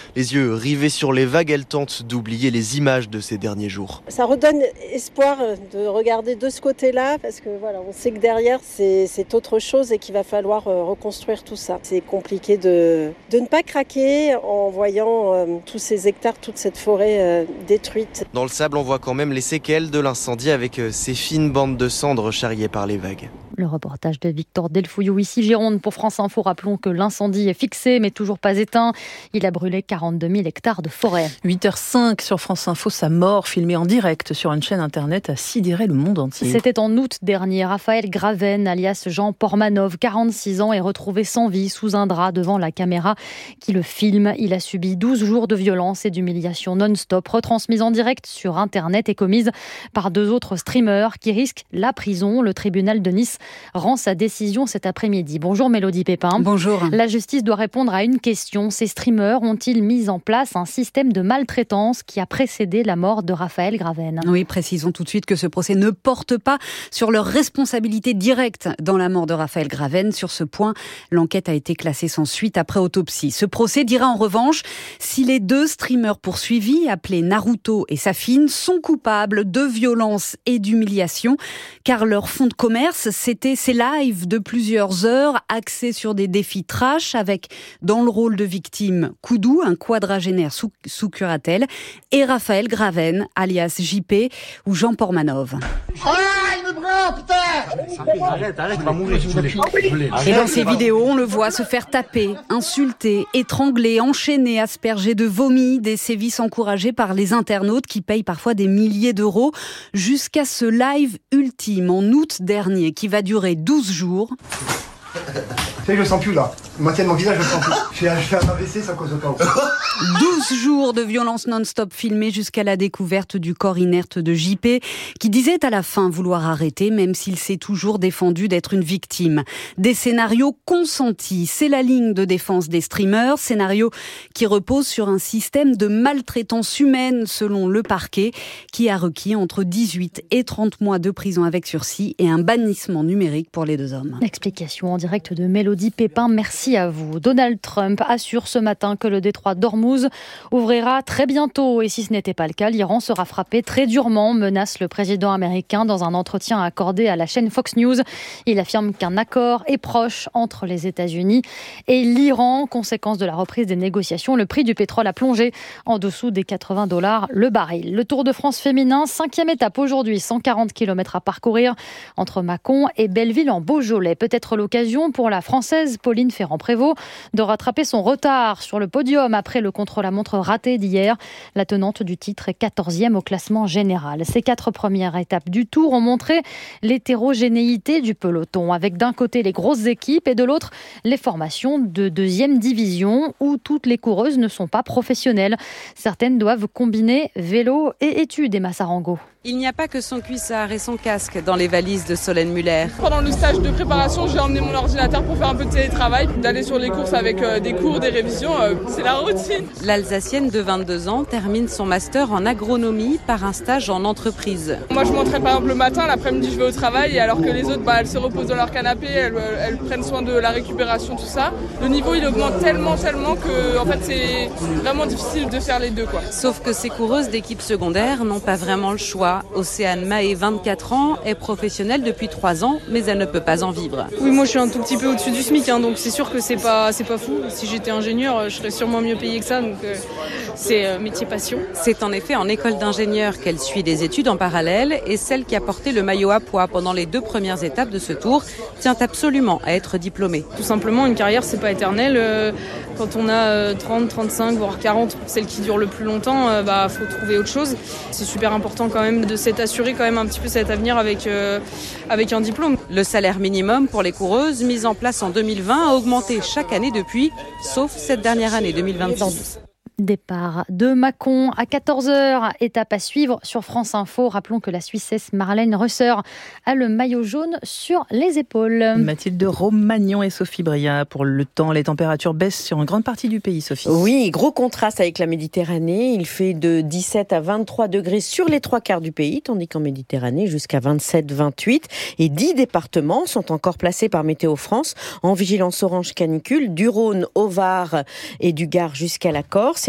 Les yeux rivés sur les vagues, elle tente d'oublier les images de ces derniers jours. Ça redonne espoir de regarder de ce côté-là, parce que voilà, on sait que derrière c'est autre chose et qu'il va falloir reconstruire tout ça. C'est compliqué de ne pas craquer en voyant tous ces hectares, toute cette forêt détruite. Dans le sable, on voit quand même les séquelles de l'incendie avec ces fines bandes de cendres charriées par les vagues. Le reportage de Victor Delfouillou, ici Gironde pour France Info. Rappelons que l'incendie est fixé mais toujours pas éteint. Il a brûlé 42 000 hectares de forêt. 8h05 sur France Info, sa mort filmée en direct sur une chaîne internet a sidéré le monde entier. C'était en août dernier. Raphaël Graven, alias Jean Pormanov, 46 ans, est retrouvé sans vie sous un drap devant la caméra qui le filme. Il a subi 12 jours de violence et d'humiliation non-stop, retransmise en direct sur internet et commise par 2 autres streamers qui risquent la prison. Le tribunal de Nice rend sa décision cet après-midi. Bonjour Mélodie Pépin. Bonjour. La justice doit répondre à une question. Ces streamers ont-ils mis en place un système de maltraitance qui a précédé la mort de Raphaël Graven ? Oui, précisons tout de suite que ce procès ne porte pas sur leur responsabilité directe dans la mort de Raphaël Graven. Sur ce point, l'enquête a été classée sans suite après autopsie. Ce procès dira en revanche si les 2 streamers poursuivis, appelés Naruto et Safine, sont coupables de violence et d'humiliation, car leur fonds de commerce, c'était ces lives de plusieurs heures axés sur des défis trash avec, dans le rôle de victime, Koudou, un quadragénaire sous curatelle, et Raphaël Graven, alias JP, ou Jean Pormanov. Et dans ces vidéos, on le voit se faire taper, insulter, étrangler, enchaîner, asperger de vomi, des sévices encouragés par les internautes qui payent parfois des milliers d'euros, jusqu'à ce live ultime en août dernier qui va durer 12 jours. Je le sens plus là. Maintenant mon visage, je le sens plus. J'ai fait un AVC, ça cause pas. 12 jours de violence non-stop filmés jusqu'à la découverte du corps inerte de JP, qui disait à la fin vouloir arrêter, même s'il s'est toujours défendu d'être une victime. Des scénarios consentis, c'est la ligne de défense des streamers, scénario qui repose sur un système de maltraitance humaine, selon le parquet, qui a requis entre 18 et 30 mois de prison avec sursis et un bannissement numérique pour les 2 hommes. Explication en direct de Mélodie Pépin, merci à vous. Donald Trump assure ce matin que le détroit d'Ormuz ouvrira très bientôt et si ce n'était pas le cas, l'Iran sera frappé très durement, menace le président américain dans un entretien accordé à la chaîne Fox News. Il affirme qu'un accord est proche entre les États-Unis et l'Iran. Conséquence de la reprise des négociations, le prix du pétrole a plongé en dessous des $80 le baril. Le Tour de France féminin, 5e étape aujourd'hui, 140 km à parcourir entre Mâcon et Belleville en Beaujolais. Peut-être l'occasion pour la Française Pauline Ferrand-Prévot de rattraper son retard sur le podium après le contre-la-montre raté d'hier. La tenante du titre est 14e au classement général. Ces 4 premières étapes du Tour ont montré l'hétérogénéité du peloton, avec d'un côté les grosses équipes et de l'autre les formations de 2e division où toutes les coureuses ne sont pas professionnelles. Certaines doivent combiner vélo et études, Emma Sarango. Il n'y a pas que son cuissard et son casque dans les valises de Solène Muller. Pendant le stage de préparation, j'ai emmené mon ordinateur pour faire un peu de télétravail, d'aller sur les courses avec des cours, des révisions, c'est la routine. L'Alsacienne de 22 ans termine son master en agronomie par un stage en entreprise. Moi je m'entraîne par exemple le matin, l'après-midi je vais au travail, et alors que les autres elles se reposent dans leur canapé, elles prennent soin de la récupération, tout ça. Le niveau il augmente tellement que en fait c'est vraiment difficile de faire les deux, quoi. Sauf que ces coureuses d'équipe secondaire n'ont pas vraiment le choix. Océane Mahé, 24 ans, est professionnelle depuis 3 ans, mais elle ne peut pas en vivre. Oui, moi je suis un tout petit peu au-dessus du SMIC, donc c'est sûr que c'est pas fou. Si j'étais ingénieur, je serais sûrement mieux payée que ça, donc c'est métier passion. C'est en effet en école d'ingénieur qu'elle suit des études en parallèle, et celle qui a porté le maillot à pois pendant les 2 premières étapes de ce tour tient absolument à être diplômée. Tout simplement, une carrière c'est pas éternel. Quand on a 30, 35, voire 40, celle qui dure le plus longtemps, faut trouver autre chose. C'est super important quand même de s'être assuré quand même un petit peu cet avenir avec un diplôme. Le salaire minimum pour les coureuses, mis en place en 2020, a augmenté chaque année depuis, sauf cette dernière année 2026. Départ de Mâcon à 14h, étape à suivre sur France Info. Rappelons que la Suissesse Marlène Rösser a le maillot jaune sur les épaules. Mathilde Romagnon et Sophie Bria. Pour le temps, les températures baissent sur une grande partie du pays, Sophie. Oui, gros contraste avec la Méditerranée. Il fait de 17 à 23 degrés sur les 3/4 du pays, tandis qu'en Méditerranée, jusqu'à 27, 28. Et 10 départements sont encore placés par Météo France en vigilance orange canicule, du Rhône au Var et du Gard jusqu'à la Corse.